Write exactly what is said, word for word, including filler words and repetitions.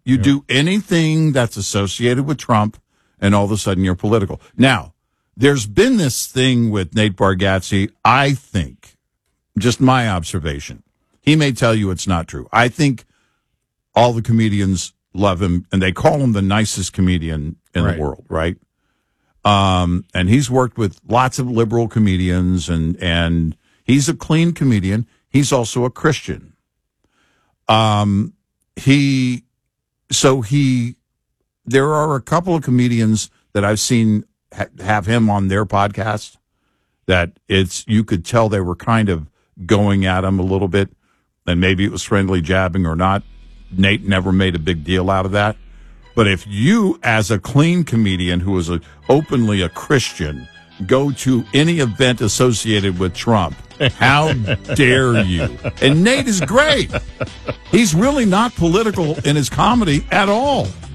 You yeah. do anything that's associated with Trump, and all of a sudden you're political. Now, there's been this thing with Nate Bargatze, I think, just my observation. He may tell you it's not true. I think all the comedians love him, and they call him the nicest comedian in right. the world, right? Um, and he's worked with lots of liberal comedians, and, and he's a clean comedian. He's also a Christian. Um, he, so he, there are a couple of comedians that I've seen ha- have him on their podcast that it's, you could tell they were kind of going at him a little bit, and maybe it was friendly jabbing or not. Nate never made a big deal out of that. But if you, as a clean comedian who is a, openly a Christian, go to any event associated with Trump, how dare you? And Nate is great. He's really not political in his comedy at all.